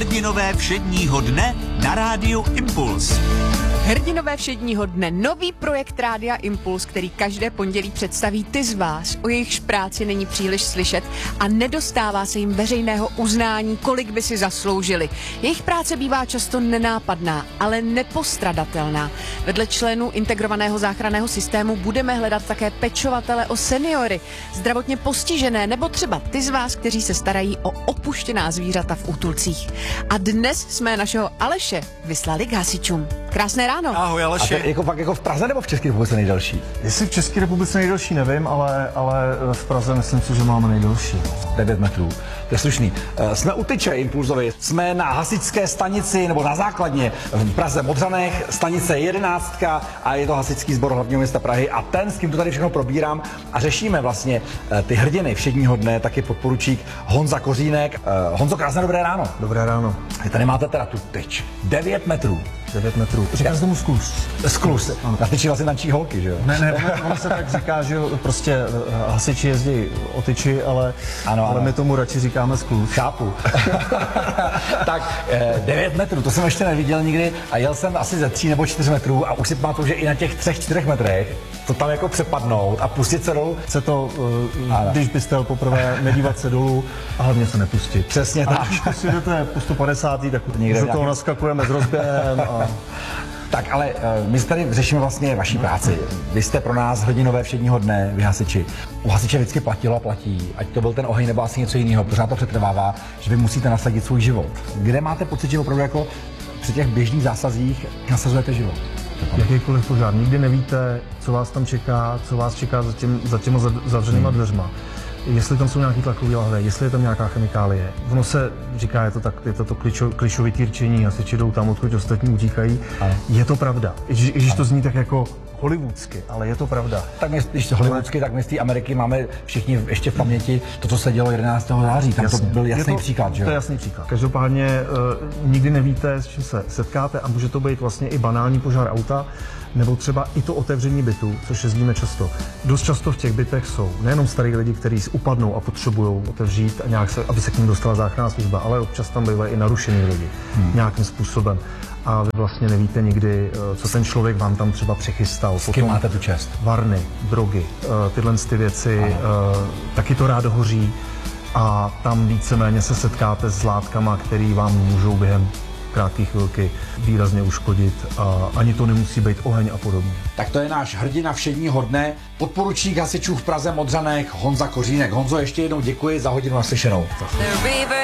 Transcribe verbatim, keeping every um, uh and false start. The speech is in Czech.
Hrdinové všedního dne na rádiu Impuls. Hrdinové všedního dne, nový projekt Rádia Impuls, který každé pondělí představí ty z vás, o jejichž práci není příliš slyšet a nedostává se jim veřejného uznání, kolik by si zasloužili. Jejich práce bývá často nenápadná, ale nepostradatelná. Vedle členů integrovaného záchranného systému budeme hledat také pečovatele o seniory, zdravotně postižené nebo třeba ty z vás, kteří se starají o opuštěná zvířata v útulcích. A dnes jsme našeho Aleše vyslali k hasičům. Krásné ráno. Ahoj, Aleši. A to jako fakt jako v Praze nebo v České republice nejdelší? Jestli v České republice nejdelší, nevím, ale, ale v Praze myslím si, že máme nejdelší. devět metrů. To je slušný. Jsme u tyče Impulzovi. Jsme na hasičské stanici, nebo na základně v Praze Modřanech, stanice jedenáctka a je to hasičský sbor hlavního města Prahy a ten, s kým to tady všechno probírám a řešíme vlastně ty hrdiny všedního dne, taky podporučík Honza Kořínek. Honzo, krásné dobré ráno. Dobré ráno. Vy tady máte teda tu tyč. devět metrů. devět metrů. Říká se tomu sklus. Sklus. Na tyči vlastně tančí holky, že jo? Ne, ne, ono, ono se tak říká, že prostě hasiči jezdí o tyči, ale, ano, ale ano. my tomu radši říkáme sklus. Chápu. Tak devět metrů, to jsem ještě neviděl nikdy a jel jsem asi ze tří nebo čtyř metrů a už si pamatuju, že i na těch třech, čtyřech metrech to tam jako přepadnout a pustit se dolů. Chce to, uh, když byste jel poprvé, nedívat se dolů a hlavně se nepustit. Přesně tak. Když si jdete po sto padesát, tak Někde už do nějaký... toho naskakujeme s rozběhem a... Tak ale my tady řešíme vlastně vaší práci. Vy jste pro nás hrdinové všedního dne, vy hasiči. U hasiče vždycky platilo a platí, ať to byl ten oheň nebo asi něco jiného, pořád to přetrvává, že vy musíte nasadit svůj život. Kde máte pocit, že opravdu jako při těch běžných zásazích nasazujete život? Jakýkoliv požár. Nikdy nevíte, co vás tam čeká, co vás čeká za, těm, za těma zavřenýma hmm. dveřma. Jestli tam jsou nějaký tlakový lahve, jestli je tam nějaká chemikálie. Ono se říká, je to tak, je to, to kličo, klišovitý rčení, hasiči jdou tam, odkud ostatní utíkají. Ano. Je to pravda. I když, i když to zní tak jako hollywoodsky, ale je to pravda. Tak my, když to hollywoodsky, tak my z té Ameriky máme všichni ještě v paměti to, co se dělo jedenáctého září. Tam jasně. To byl jasný to, příklad, že jo? To je jasný příklad. Každopádně uh, nikdy nevíte, s čím se setkáte a může to být vlastně i banální požár auta, nebo třeba i to otevření bytu, což jezdíme často. Dost často v těch bytech jsou nejenom starý lidi, kteří upadnou a potřebují otevřít, a nějak se, aby se k ním dostala záchranná služba, ale občas tam bývají i narušený lidi hmm. nějakým způsobem. A vy vlastně nevíte nikdy, co ten člověk vám tam třeba přichystal. S kým máte tu čest? Varny, drogy, tyhle ty věci, ano. Taky to rádo hoří a tam víceméně se setkáte s látkama, které vám můžou během krátké chvilky výrazně uškodit a ani to nemusí být oheň a podobně. Tak to je náš hrdina všedního dne, podporučík hasičů v Praze Modřanech Honza Kořínek. Honzo, ještě jednou děkuji za hodinu naslyšenou.